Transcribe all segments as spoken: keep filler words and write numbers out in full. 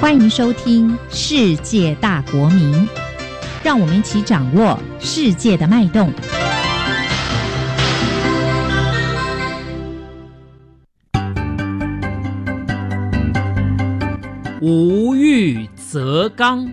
欢迎收听《世界大国民》，让我们一起掌握世界的脉动。 无欲则刚。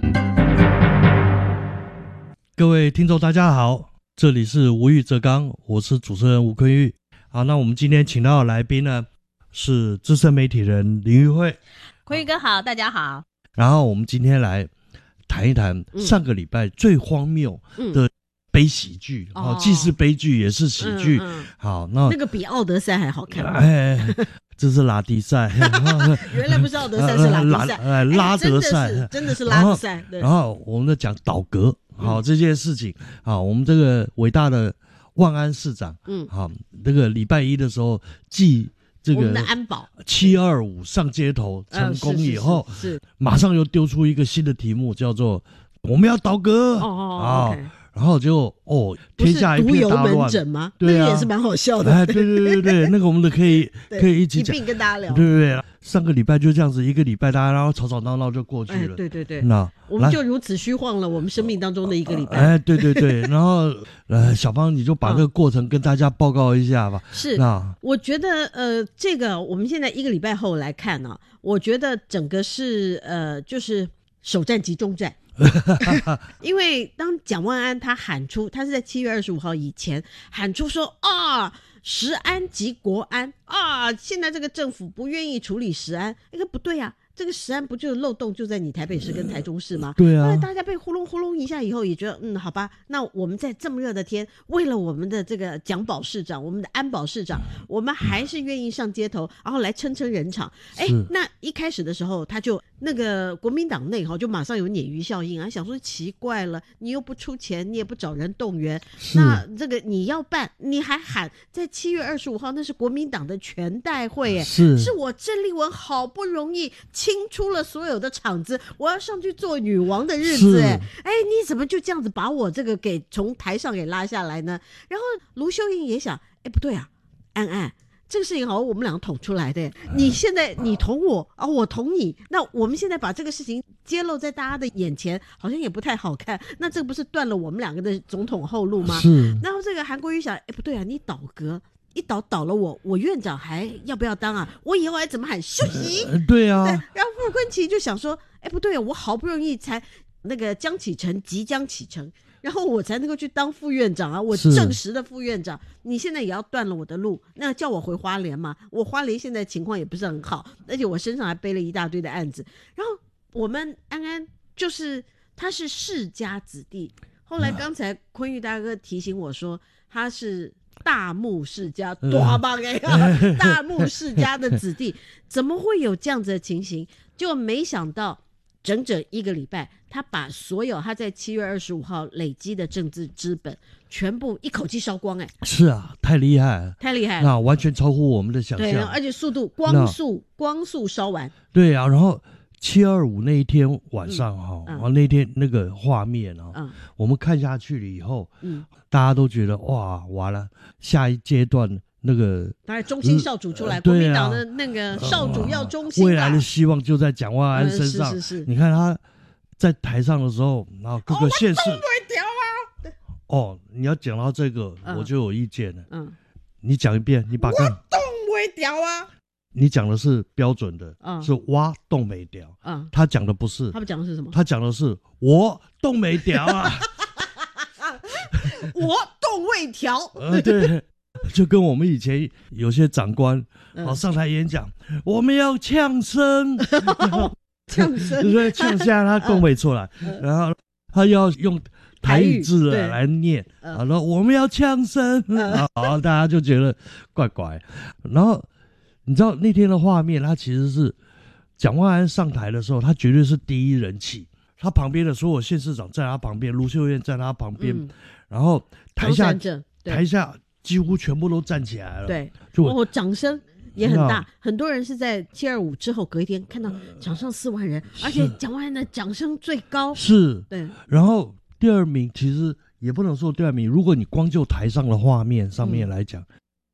各位听众大家好，这里是无欲则刚，我是主持人吴坤玉。好，那我们今天请到的来宾呢是资深媒体人林玉慧。 坤玉哥好，大家好。 然后我们今天来谈一谈上个礼拜最荒谬的悲喜剧，嗯哦、既是悲剧也是喜剧。嗯嗯、好，那那个比奥德赛还好看。 哎，这是拉迪赛。 原来不是奥德赛，是拉迪赛。 呃，拉德赛、 哎，真的是拉德赛。 然后我们在讲倒戈，好、嗯、这件事情。好，我们这个伟大的万安市长，嗯，好，这个礼拜一的时候继这个我们的安保七二五上街头成功以后， 呃、是, 是, 是, 是马上又丢出一个新的题目，叫做我们要倒戈。 哦哦， okay 然后就哦，天下一片大乱。不是毒油门诊吗？对啊，那个也是蛮好笑的。 哎，对对对对，那个我们的可以可以一起讲， 一并跟大家聊。 对对对，上个礼拜就这样子，一个礼拜大家然后吵吵闹闹就过去了。 哎、对对对， 那我们就如此虚晃了我们生命当中的一个礼拜。 哎，对对对，然后呃，小芳你就把这个过程跟大家报告一下吧。 是， 那我觉得呃，这个我们现在一个礼拜后来看呢、啊，我觉得整个是呃，就是首战即终战。因为当蒋万安他喊出，他是在七月二十五号以前喊出说啊，食安即国安啊，现在这个政府不愿意处理食安，那个不对啊，这个食安不就是漏洞就在你台北市跟台中市吗？ 对啊， 大家被呼隆呼隆一下以后也觉得嗯好吧，那我们在这么热的天，为了我们的这个蒋保市长，我们的安保市长，我们还是愿意上街头，然后来撑撑人场。哎，那一开始的时候他就那个国民党内就马上有鲶鱼效应啊，想说奇怪了，你又不出钱，你也不找人动员，那这个你要办，你还喊在七月二十五号，那是国民党的全代会，哎， 是是我郑丽文好不容易清出了所有的场子，我要上去做女王的日子，哎哎，你怎么就这样子把我这个给从台上给拉下来呢？然后卢秀燕也想，哎不对啊，安安。这个事情好像我们两个捅出来的，你现在你捅我啊，我捅你，那我们现在把这个事情揭露在大家的眼前，好像也不太好看，那这个不是断了我们两个的总统后路吗？ 是。 然后这个韩国瑜想，哎不对啊，你倒戈一倒倒了我，我院长还要不要当啊？我以后还怎么喊休息？ 呃、对啊。对， 然后傅昆萁就想说，哎不对啊，我好不容易才那个江启臣即将启程。然后我才能够去当副院长啊，我正式的副院长，你现在也要断了我的路，那叫我回花莲嘛？我花莲现在情况也不是很好，而且我身上还背了一大堆的案子。然后我们安安就是他是世家子弟，后来刚才坤玉大哥提醒我说他是大木世家，大棒哎，大木世家的子弟，怎么会有这样子的情形？就没想到。整整一个礼拜，他把所有他在七月二十五号累积的政治资本全部一口气烧光，哎， 是啊，太厉害了， 太厉害了， 那完全超乎我们的想象， 对，而且速度光速光速烧完， 对啊，然后七二五那一天晚上哈、嗯，然后那天那个画面啊、嗯，我们看下去了以后，嗯，大家都觉得哇，完了，下一阶段。那个当然中心少主出来、呃、国民党的那个少主要中心、 呃、未来的希望就在蒋万安身上、 呃、是是是， 你看他在台上的时候，然后各个县市、 哦、 哦你要讲到这个、嗯、我就有意见了，嗯，你讲一遍，你把我动不掉啊， 你讲的是标准的、嗯、是挖动没掉，嗯，他讲的不是， 他们讲的是什么？ 他讲的是我动没掉啊我动未调呃对，就跟我们以前有些长官、嗯哦、上台演讲，我们要呛声， 呛声， 对，呛下他动没出来、嗯，然后他要用台语字来念，然后我们要呛声，然后大家就觉得怪怪。然后你知道那天的画面，他其实是蒋万安上台的时候，他绝对是第一人气，他旁边的所有县市长在他旁边，卢秀燕在他旁边、嗯，然后台下台下。几乎全部都站起来了， 对，就哦，掌声也很大，很多人是在七二五之后隔一天看到场上四万人，而且蒋万安的掌声最高， 是， 对。 然后第二名其实也不能说第二名，如果你光就台上的画面上面来讲，嗯、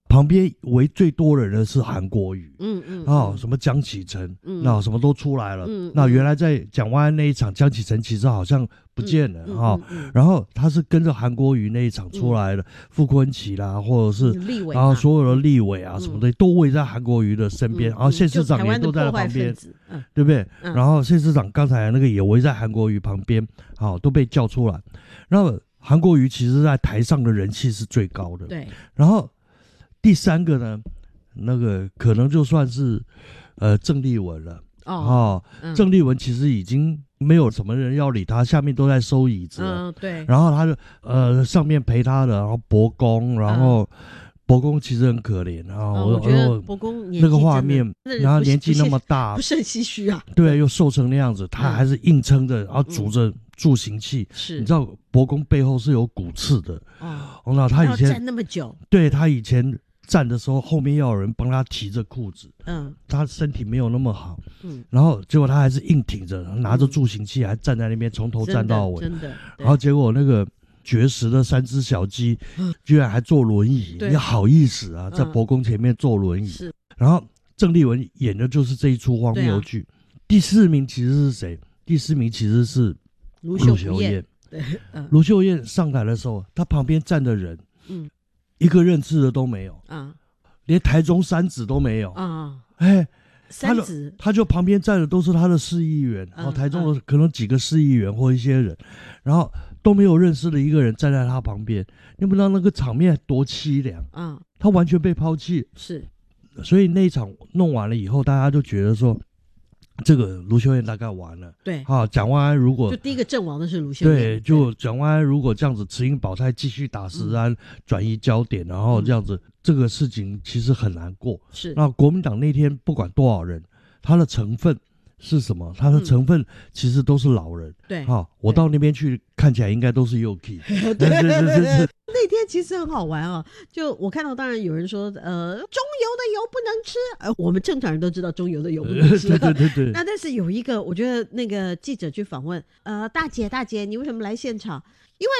旁边围最多人的是韩国瑜， 嗯嗯， 哦，什么江启臣， 嗯， 那什么都出来了。 嗯， 那原来在蒋万安那一场，江启臣其实好像不见了哈、 嗯嗯嗯嗯， 然后他是跟着韩国瑜那一场出来的，傅昆萁啦，或者是立委， 然后所有的立委啊什么的、嗯、都围在韩国瑜的身边、嗯，然后县市长也都在旁边，嗯、对不对、嗯？然后县市长刚才那个也围在韩国瑜旁边，好、哦，都被叫出来。然后韩国瑜其实在台上的人气是最高的， 对。 然后第三个呢，那个可能就算是呃郑丽文了。哦，哦嗯、郑丽文其实已经没有什么人要理他，下面都在收椅子了。 嗯，对。 然后他就呃上面陪他的，然后伯公，然后伯公其实很可怜啊、 嗯。我觉得伯公那个画面，然后年纪那么大， 不胜唏嘘啊。 对，又瘦成那样子，他还是硬撑着，然后拄着助行器。是、嗯，你知道伯公背后是有骨刺的。哦，那他以前站那么久， 对他以前。站的时候，后面要有人帮他提着裤子，嗯，他身体没有那么好，嗯，然后结果他还是硬挺着，拿着助行器，还站在那边，从头站到尾， 真的， 然后结果那个绝食的三只小鸡，嗯、居然还坐轮椅，你好意思啊，在伯公前面坐轮椅，是、嗯，然后郑丽文演的就是这一出荒谬剧、啊。第四名其实是谁？第四名其实是卢秀燕，对，嗯、卢秀燕上台的时候，她旁边站的人，嗯。一个认识的都没有啊，连台中三子都没有啊！哎， 三子他就旁边站的都是他的市议员，然后台中的可能几个市议员或一些人，然后都没有认识的一个人站在他旁边，你不知道那个场面多凄凉啊！他完全被抛弃， 是， 所以那一场弄完了以后，大家就觉得说。这个卢秀燕大概完了， 对， 啊，蒋万安如果就第一个阵亡的是卢秀燕， 对，就蒋万安如果这样子持盈保泰继续打石安、嗯，转移焦点，然后这样子、嗯，这个事情其实很难过。是，那国民党那天不管多少人，他的成分是什么？他的成分其实都是老人。对、嗯，好，我到那边去看起来应该都是右 key。 对对对对对。那天其实很好玩啊，就我看到，当然有人说，呃，中油的油不能吃，呃，我们正常人都知道中油的油不能吃， 对对对对。 那但是有一个，我觉得那个记者去访问，呃，大姐大姐，你为什么来现场？因为